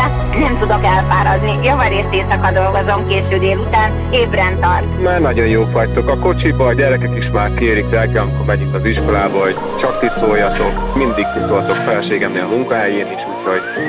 nem tudok elfáradni. Javarészt éjszaka dolgozom, késő délután, ébren tart. Már nagyon jók vagytok. A kocsiba a gyerekek is már kérik reggel, amikor megyünk az iskolába, hogy csak ti szóljatok. Mindig ti szóltok feleségemnél a munkahelyén is, úgyhogy